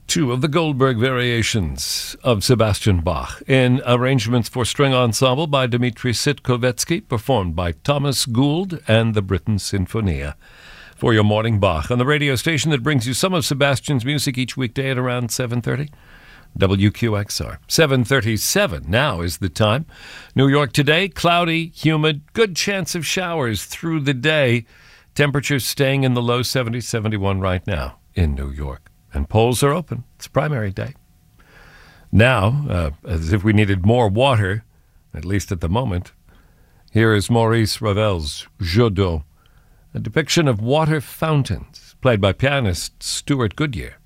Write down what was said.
Two of the Goldberg variations of Sebastian Bach in arrangements for string ensemble by Dmitri Sitkovetsky, performed by Thomas Gould and the Britten Sinfonia. For your morning Bach on the radio station that brings you some of Sebastian's music each weekday at around 7:30. WQXR. 7:37 now is the time. New York today, cloudy, humid, good chance of showers through the day. Temperatures staying in the low 70s, 71 right now in New York. And polls are open. It's primary day. Now, as if we needed more water, at least at the moment, here is Maurice Ravel's Jeux d'eau, a depiction of water fountains, played by pianist Stuart Goodyear.